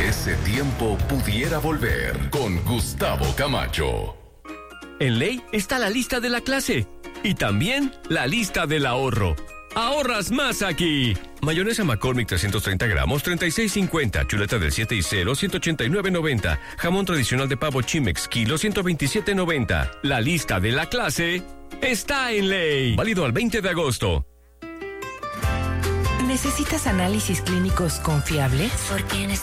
ese tiempo pudiera volver con Gustavo Camacho. En Ley está la lista de la clase y también la lista del ahorro. ¡Ahorras más aquí! Mayonesa McCormick 330 gramos, 36.50. Chuleta del 7 y 0, 189.90. Jamón tradicional de pavo Chimex, kilo, 127.90. La lista de la clase está en Ley. Válido al 20 de agosto. ¿Necesitas análisis clínicos confiables? Porque en